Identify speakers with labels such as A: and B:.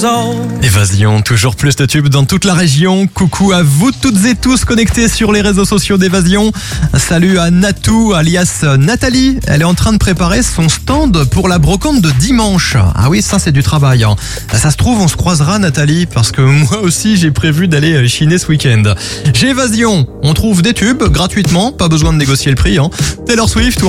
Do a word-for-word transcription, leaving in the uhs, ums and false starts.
A: years old.
B: Évasion, toujours plus de tubes dans toute la région. Coucou à vous toutes et tous connectés sur les réseaux sociaux d'Évasion. Salut à Natou, alias Nathalie. Elle est en train de préparer son stand pour la brocante de dimanche. Ah oui, ça c'est du travail. Hein. Ça se trouve, on se croisera Nathalie, parce que moi aussi j'ai prévu d'aller chiner ce week-end. Chez Évasion, on trouve des tubes gratuitement, pas besoin de négocier le prix. Hein. Taylor Swift ou